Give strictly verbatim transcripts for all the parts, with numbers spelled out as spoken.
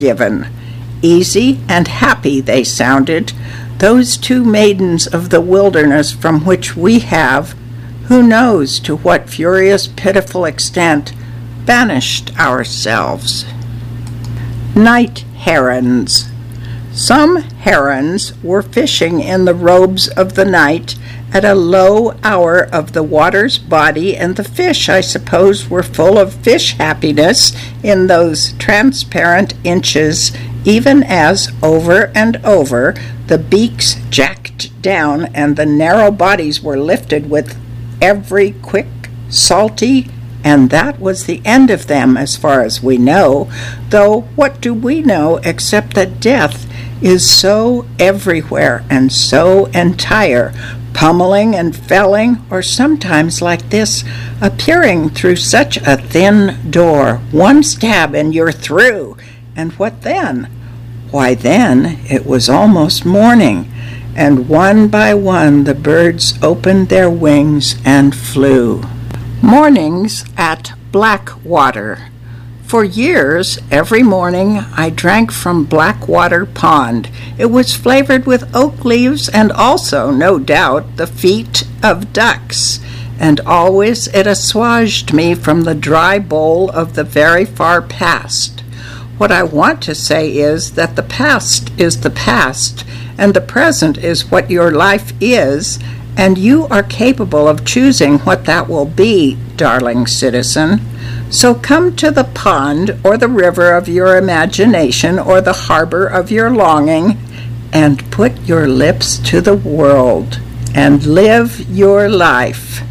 given. Easy and happy they sounded, those two maidens of the wilderness from which we have, who knows to what furious pitiful extent, banished ourselves. Night herons. Some herons were fishing in the robes of the night at a low hour of the water's body, and the fish, I suppose, were full of fish happiness in those transparent inches, even as, over and over, the beaks jacked down and the narrow bodies were lifted with every quick, salty, and that was the end of them as far as we know, though what do we know except that death is so everywhere and so entire, pummeling and felling, or sometimes like this, appearing through such a thin door, one stab and you're through. And what then? Why then it was almost morning, and one by one the birds opened their wings and flew. Mornings at Blackwater. For years, every morning, I drank from Blackwater Pond. It was flavored with oak leaves and also, no doubt, the feet of ducks. And always it assuaged me from the dry bowl of the very far past. What I want to say is that the past is the past, and the present is what your life is, and you are capable of choosing what that will be, darling citizen. So come to the pond or the river of your imagination or the harbor of your longing and put your lips to the world and live your life.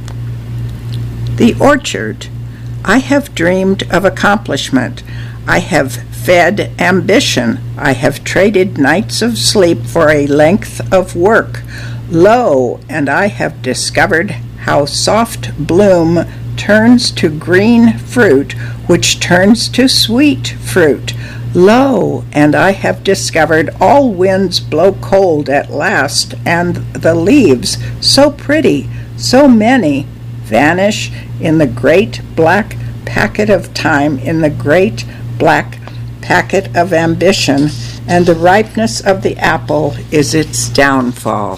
The orchard. I have dreamed of accomplishment. I have fed ambition. I have traded nights of sleep for a length of work. Lo, and I have discovered how soft bloom turns to green fruit, which turns to sweet fruit. Lo, and I have discovered all winds blow cold at last, and the leaves, so pretty, so many, vanish in the great black packet of time, in the great black packet of ambition, and the ripeness of the apple is its downfall.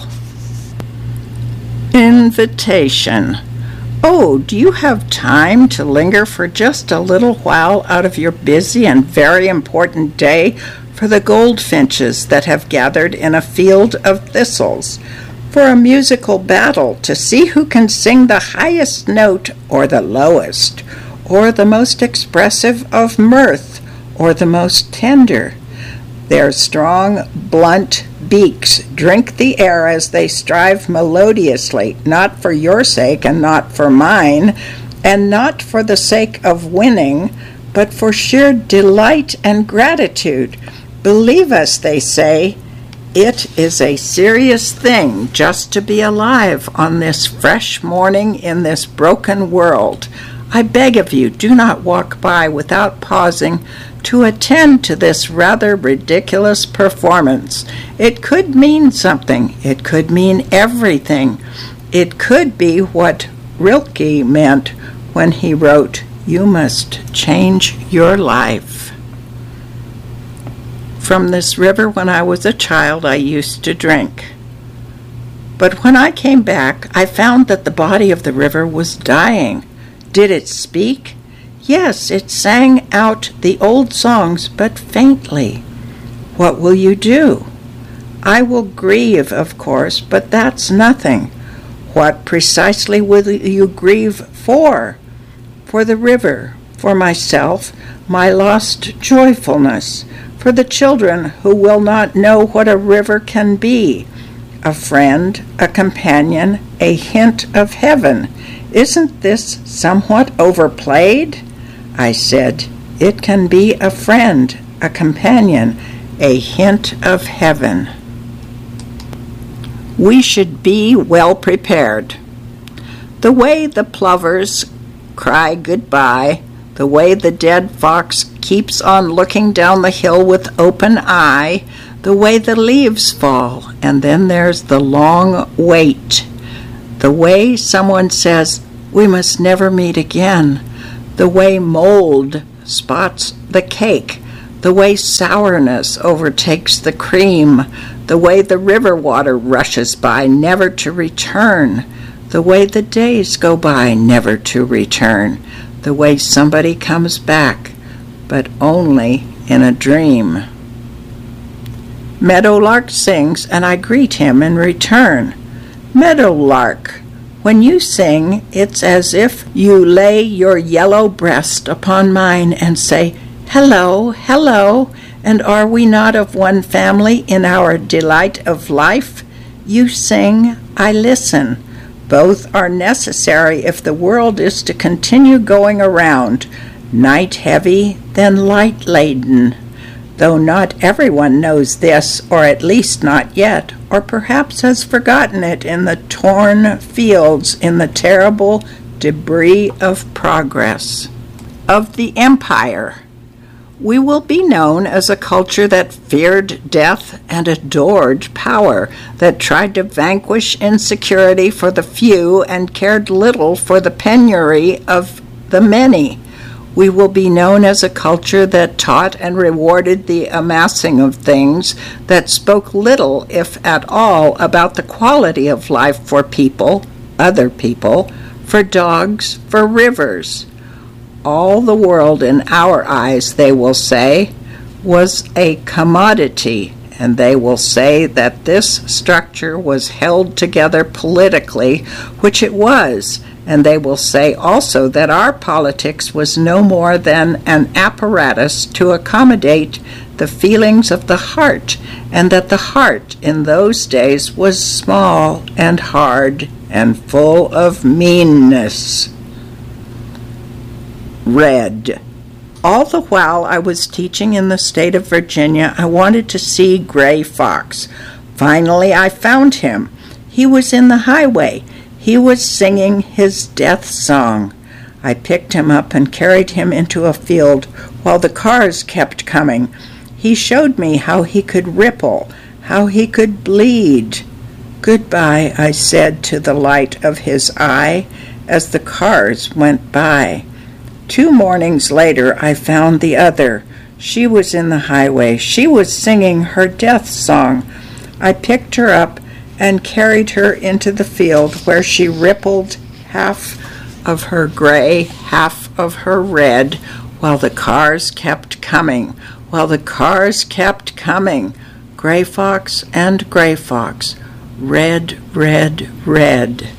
Invitation. Oh, do you have time to linger for just a little while out of your busy and very important day for the goldfinches that have gathered in a field of thistles, for a musical battle to see who can sing the highest note or the lowest, or the most expressive of mirth or the most tender? Their strong, blunt beaks drink the air as they strive melodiously, not for your sake and not for mine, and not for the sake of winning, but for sheer delight and gratitude. Believe us, they say, it is a serious thing just to be alive on this fresh morning in this broken world. I beg of you, do not walk by without pausing to attend to this rather ridiculous performance. It could mean something. It could mean everything. It could be what Rilke meant when he wrote, "You must change your life." From this river when I was a child I used to drink. But when I came back, I found that the body of the river was dying. Did it speak? Yes, it sang out the old songs, but faintly. What will you do? I will grieve, of course, but that's nothing. What precisely will you grieve for? For the river, for myself, my lost joyfulness, for the children who will not know what a river can be, a friend, a companion, a hint of heaven. Isn't this somewhat overplayed? I said, it can be a friend, a companion, a hint of heaven. We should be well prepared. The way the plovers cry goodbye, the way the dead fox keeps on looking down the hill with open eye, the way the leaves fall, and then there's the long wait. The way someone says, we must never meet again. The way mold spots the cake. the way sourness overtakes the cream, the way the river water rushes by never to return, the way the days go by never to return, the way somebody comes back, but only in a dream. Meadowlark sings, and I greet him in return. Meadowlark, when you sing, it's as if you lay your yellow breast upon mine and say, "Hello, hello, and are we not of one family in our delight of life? You sing, I listen. Both are necessary if the world is to continue going around, night heavy, then light laden. Though not everyone knows this, or at least not yet, or perhaps has forgotten it in the torn fields, in the terrible debris of progress. Of the empire, we will be known as a culture that feared death and adored power, that tried to vanquish insecurity for the few and cared little for the penury of the many. We will be known as a culture that taught and rewarded the amassing of things, that spoke little, if at all, about the quality of life for people, other people, for dogs, for rivers. All the world in our eyes, they will say, was a commodity, and they will say that this structure was held together politically, which it was, and they will say also that our politics was no more than an apparatus to accommodate the feelings of the heart, and that the heart in those days was small and hard and full of meanness. Red. All the while I was teaching in the state of Virginia, I wanted to see Gray Fox. Finally, I found him. He was in the highway. He was singing his death song. I picked him up and carried him into a field while the cars kept coming. He showed me how he could ripple, how he could bleed. "Goodbye," I said to the light of his eye as the cars went by. Two mornings later, I found the other. She was in the highway. She was singing her death song. I picked her up and carried her into the field where she rippled half of her gray, half of her red, while the cars kept coming, while the cars kept coming. Gray Fox and Gray Fox, red, red, red.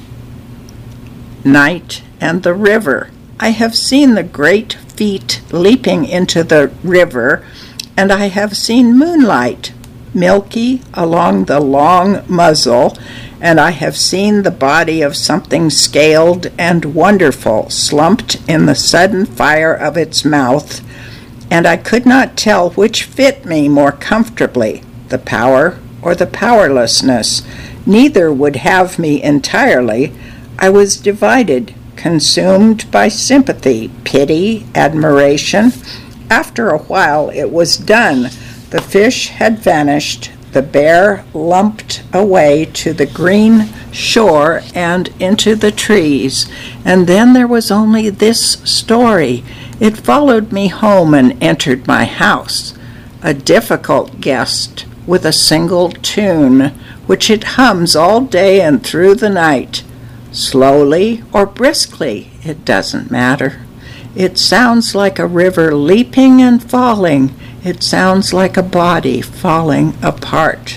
Night and the river. I have seen the great feet leaping into the river, and I have seen moonlight, milky along the long muzzle, and I have seen the body of something scaled and wonderful slumped in the sudden fire of its mouth, and I could not tell which fit me more comfortably, the power or the powerlessness. Neither would have me entirely. I was divided, consumed by sympathy, pity, admiration. After a while it was done. The fish had vanished, the bear lumped away to the green shore and into the trees, and then there was only this story. It followed me home and entered my house, a difficult guest with a single tune, which it hums all day and through the night. Slowly or briskly, it doesn't matter. It sounds like a river leaping and falling. It sounds like a body falling apart.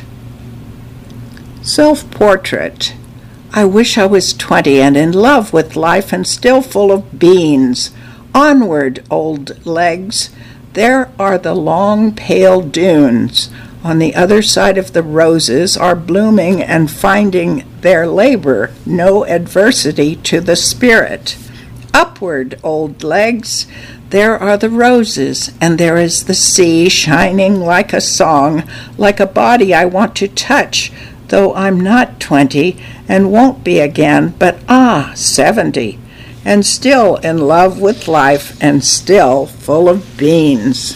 Self-portrait. I wish I was twenty and in love with life and still full of beans. Onward, old legs. There are the long, pale dunes. On the other side of the roses are blooming and finding their labor no adversity to the spirit. Upward, old legs. There are the roses, and there is the sea shining like a song, like a body I want to touch, though I'm not twenty and won't be again, but ah, seventy, and still in love with life and still full of beans.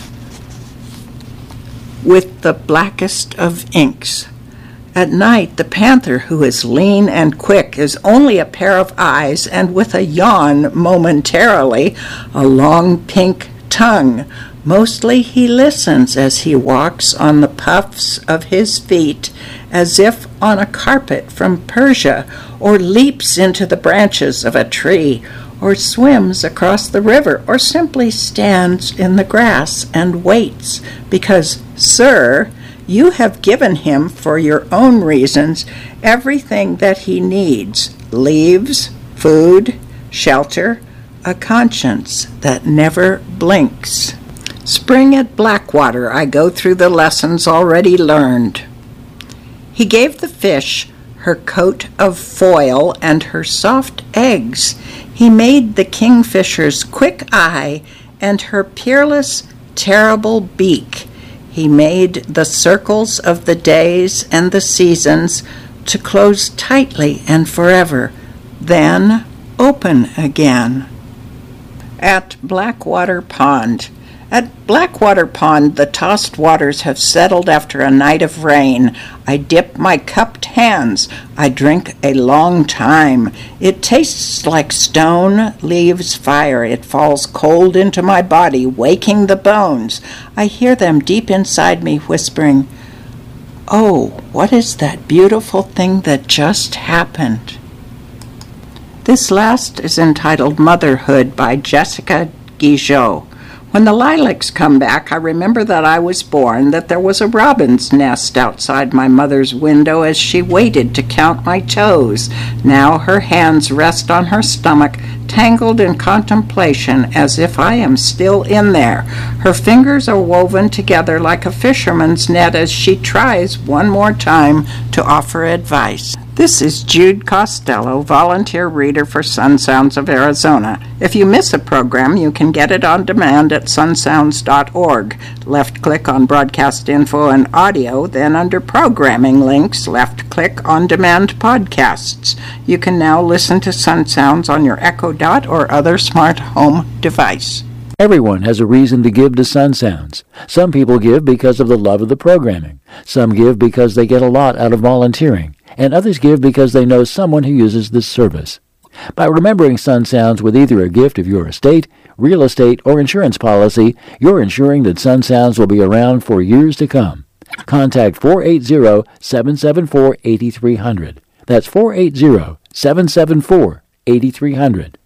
With the blackest of inks. At night, the panther, who is lean and quick, is only a pair of eyes, and with a yawn momentarily, a long pink tongue, Mostly he listens as he walks on the puffs of his feet, as if on a carpet from Persia, or leaps into the branches of a tree, or swims across the river, or simply stands in the grass and waits, because, sir, you have given him, for your own reasons, everything that he needs: leaves, food, shelter, a conscience that never blinks. Spring at Blackwater, I go through the lessons already learned. He gave the fish her coat of foil and her soft eggs. He made the kingfisher's quick eye and her peerless, terrible beak. He made the circles of the days and the seasons to close tightly and forever, then open again. At Blackwater Pond. At Blackwater Pond, the tossed waters have settled after a night of rain. I dip my cupped hands. I drink a long time. It tastes like stone leaves fire. It falls cold into my body, waking the bones. I hear them deep inside me whispering, "Oh, what is that beautiful thing that just happened?" This last is entitled Motherhood by Jessica Guigeot. When the lilacs come back, I remember that I was born, that there was a robin's nest outside my mother's window as she waited to count my toes. Now her hands rest on her stomach, tangled in contemplation, as if I am still in there. Her fingers are woven together like a fisherman's net as she tries one more time to offer advice. This is Jude Costello, volunteer reader for Sun Sounds of Arizona. If you miss a program, you can get it on demand at sun sounds dot org. Left-click on Broadcast Info and Audio, then under Programming Links, left-click on Demand Podcasts. You can now listen to Sun Sounds on your Echo Dot or other smart home device. Everyone has a reason to give to Sun Sounds. Some people give because of the love of the programming. Some give because they get a lot out of volunteering. And others give because they know someone who uses this service. By remembering Sun Sounds with either a gift of your estate, real estate, or insurance policy, you're ensuring that Sun Sounds will be around for years to come. Contact four eight zero, seven seven four, eight three zero zero. That's four eight zero, seven seven four, eight three zero zero.